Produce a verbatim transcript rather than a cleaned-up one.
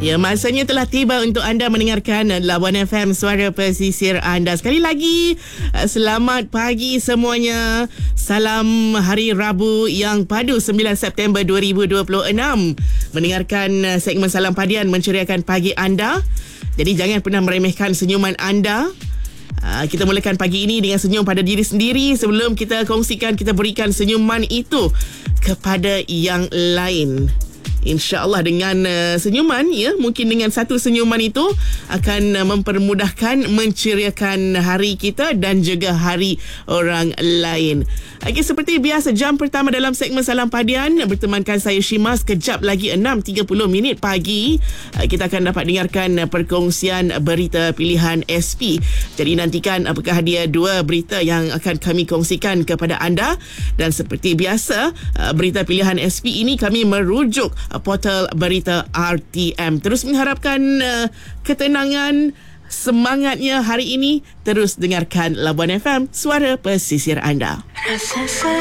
Ya, masanya telah tiba untuk anda mendengarkan Labuan F M, suara pesisir anda. Sekali lagi, selamat pagi semuanya. Salam Hari Rabu yang padu sembilan September dua ribu dua puluh enam. Mendengarkan segmen Salam Padian menceriakan pagi anda. Jadi jangan pernah meremehkan senyuman anda. Uh, kita mulakan pagi ini dengan senyum pada diri sendiri. Sebelum kita kongsikan, kita berikan senyuman itu kepada yang lain. InsyaAllah dengan uh, senyuman, ya, mungkin dengan satu senyuman itu akan uh, mempermudahkan, menceriakan hari kita dan juga hari orang lain. Okey, seperti biasa, jam pertama dalam segmen Salam Padian bertemankan saya Shima. Sekejap lagi enam tiga puluh minit pagi uh, kita akan dapat dengarkan uh, perkongsian berita pilihan S P. Jadi nantikan apakah dia dua berita yang akan kami kongsikan kepada anda. Dan seperti biasa, uh, berita pilihan S P ini kami merujuk portal berita R T M. Terus mengharapkan uh, ketenangan, semangatnya hari ini. Terus dengarkan Labuan F M, suara pesisir anda.